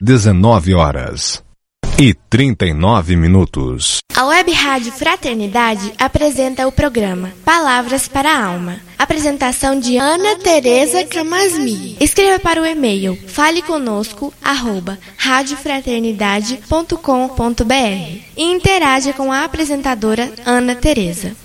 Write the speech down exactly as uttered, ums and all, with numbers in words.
dezenove horas e trinta e nove minutos. A Web Rádio Fraternidade apresenta o programa Palavras para a Alma. Apresentação de Ana Tereza Camasmi. Escreva para o e-mail faleconosco arroba radiofraternidade ponto com ponto br e interaja com a apresentadora Ana Tereza.